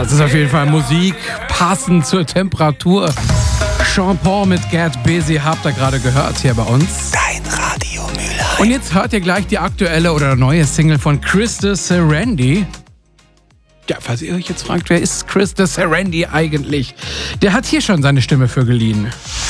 Das ist auf jeden Fall Musik passend zur Temperatur. Sean Paul mit Get Busy habt ihr gerade gehört hier bei uns. Dein Radio Mülheim. Und jetzt hört ihr gleich die aktuelle oder neue Single von Chris de Serendi. Ja, falls ihr euch jetzt fragt, wer ist Chris de Serendi eigentlich? Der hat hier schon seine Stimme für geliehen.